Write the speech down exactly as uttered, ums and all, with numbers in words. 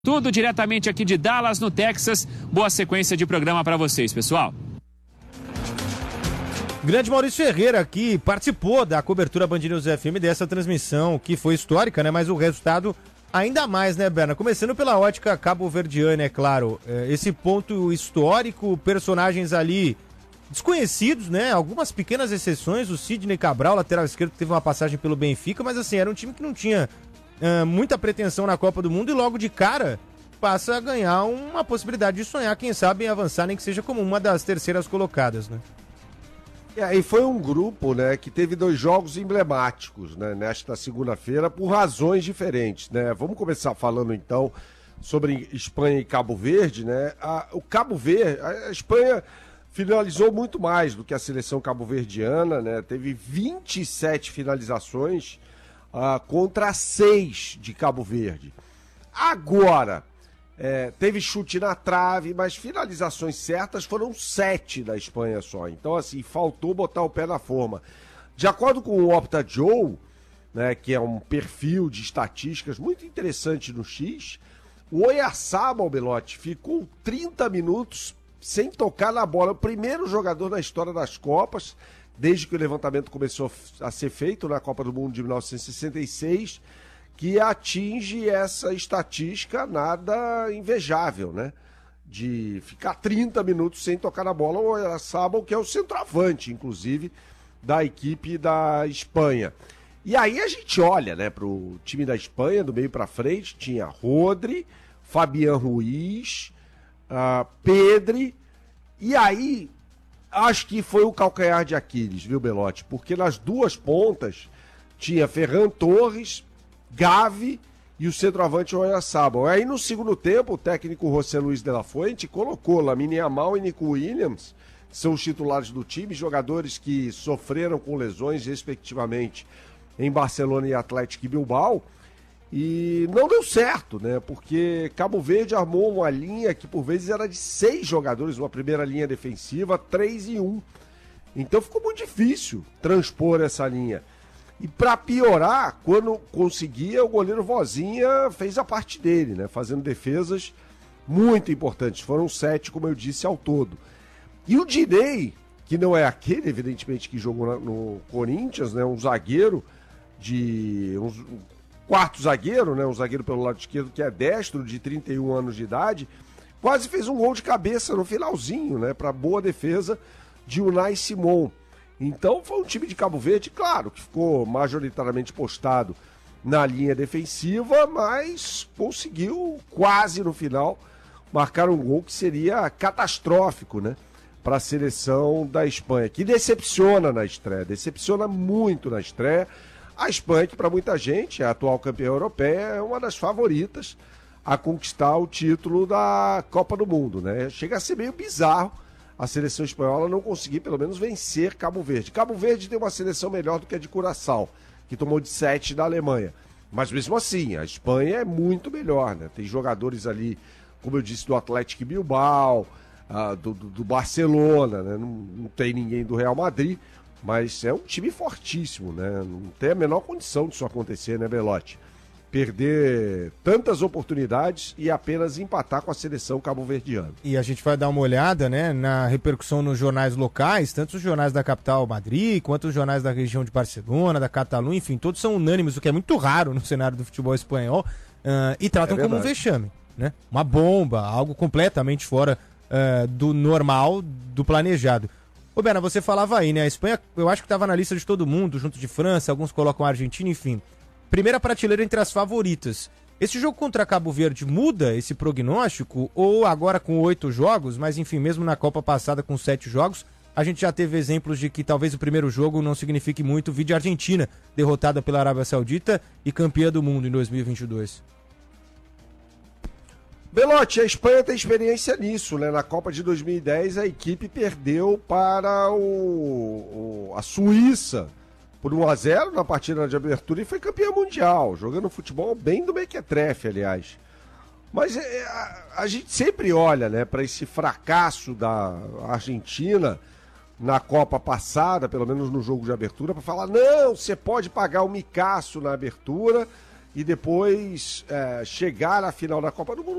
Tudo diretamente aqui de Dallas, no Texas. Boa sequência de programa para vocês, pessoal. Grande Maurício Ferreira aqui participou da cobertura Band News F M dessa transmissão, que foi histórica, né? Mas o resultado ainda mais, né, Berna? Começando pela ótica cabo-verdiana, é claro. Esse ponto histórico, personagens ali desconhecidos, né? Algumas pequenas exceções, o Sidney Cabral, lateral esquerdo, que teve uma passagem pelo Benfica, mas assim, era um time que não tinha uh, muita pretensão na Copa do Mundo e logo de cara passa a ganhar uma possibilidade de sonhar, quem sabe, em avançar, nem que seja como uma das terceiras colocadas, né? É, e foi um grupo, né, que teve dois jogos emblemáticos, né, nesta segunda-feira, por razões diferentes, né? Vamos começar falando, então, sobre Espanha e Cabo Verde, né? A, o Cabo Verde, a Espanha finalizou muito mais do que a seleção cabo-verdiana, né? Teve vinte e sete finalizações uh, contra seis de Cabo Verde. Agora, É, teve chute na trave, mas finalizações certas foram sete da Espanha só. Então, assim, faltou botar o pé na forma. De acordo com o Opta Joe, né, que é um perfil de estatísticas muito interessante no X, o Oyarzabal, Belotti, ficou trinta minutos sem tocar na bola. O primeiro jogador na história das Copas, desde que o levantamento começou a ser feito na Copa do Mundo de mil novecentos e sessenta e seis, que atinge essa estatística nada invejável, né? De ficar trinta minutos sem tocar na bola, o Oyarzabal, que é o centroavante, inclusive, da equipe da Espanha. E aí a gente olha, né, para o time da Espanha, do meio para frente, tinha Rodri, Fabián Ruiz, uh, Pedri, e aí acho que foi o calcanhar de Aquiles, viu, Belotti? Porque nas duas pontas tinha Ferran Torres, Gavi e o centroavante Oyarzabal. Aí no segundo tempo, o técnico José Luis de la Fuente colocou Lamine Yamal e Nico Williams, que são os titulares do time, jogadores que sofreram com lesões, respectivamente, em Barcelona e Atlético Bilbao, e não deu certo, né? Porque Cabo Verde armou uma linha que por vezes era de seis jogadores, uma primeira linha defensiva, três e um. Então ficou muito difícil transpor essa linha. E para piorar, quando conseguia, o goleiro Vozinha fez a parte dele, né? Fazendo defesas muito importantes. Foram sete, como eu disse, ao todo. E o Diney, que não é aquele, evidentemente, que jogou no Corinthians, né? Um zagueiro de... Um, um quarto zagueiro, né? Um zagueiro pelo lado esquerdo que é destro, de trinta e um anos de idade, quase fez um gol de cabeça no finalzinho, né? Para boa defesa de Unai Simon. Então foi um time de Cabo Verde, claro, que ficou majoritariamente postado na linha defensiva, mas conseguiu quase no final marcar um gol que seria catastrófico, né, para a seleção da Espanha, que decepciona na estreia, decepciona muito na estreia. A Espanha, que para muita gente é a atual campeã europeia, é uma das favoritas a conquistar o título da Copa do Mundo, né? Chega a ser meio bizarro a seleção espanhola não conseguir, pelo menos, vencer Cabo Verde. Cabo Verde tem uma seleção melhor do que a de Curaçao, que tomou de sete da Alemanha. Mas, mesmo assim, a Espanha é muito melhor, né? Tem jogadores ali, como eu disse, do Atlético Bilbao, uh, do, do, do Barcelona, né? Não, não tem ninguém do Real Madrid, mas é um time fortíssimo, né? Não tem a menor condição disso acontecer, né, Belotti? Perder tantas oportunidades e apenas empatar com a seleção cabo-verdiana. E a gente vai dar uma olhada, né, na repercussão nos jornais locais, tanto os jornais da capital Madrid, quanto os jornais da região de Barcelona, da Catalunha, enfim, todos são unânimes, o que é muito raro no cenário do futebol espanhol, uh, e tratam é como um vexame, né? Uma bomba, algo completamente fora uh, do normal, do planejado. Ô, Berna, você falava aí, né, a Espanha, eu acho que estava na lista de todo mundo, junto de França, alguns colocam a Argentina, enfim. Primeira prateleira entre as favoritas. Esse jogo contra Cabo Verde muda esse prognóstico? Ou agora com oito jogos, mas enfim, mesmo na Copa passada com sete jogos, a gente já teve exemplos de que talvez o primeiro jogo não signifique muito. Vídeo Argentina, derrotada pela Arábia Saudita e campeã do mundo em dois mil e vinte e dois. Belotti, a Espanha tem experiência nisso, né? Na Copa de dois mil e dez a equipe perdeu para o, o, a Suíça por um a zero na partida de abertura e foi campeã mundial, jogando futebol bem do mequetrefe, aliás. Mas é, a, a gente sempre olha, né, para esse fracasso da Argentina na Copa passada, pelo menos no jogo de abertura, para falar, não, você pode pagar o micaço na abertura e depois é, chegar à final da Copa do Mundo